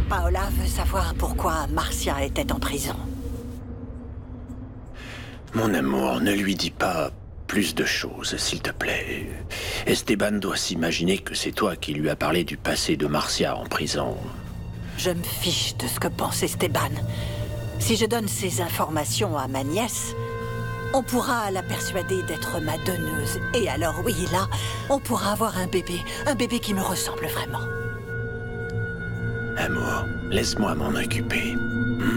Paola veut savoir pourquoi Marcia était en prison. Mon amour, ne lui dis pas plus de choses, s'il te plaît. Esteban doit s'imaginer que c'est toi qui lui as parlé du passé de Marcia en prison. Je me fiche de ce que pense Esteban. Si je donne ces informations à ma nièce, on pourra la persuader d'être ma donneuse. Et alors oui, là, on pourra avoir un bébé qui me ressemble vraiment. Amour, laisse-moi m'en occuper.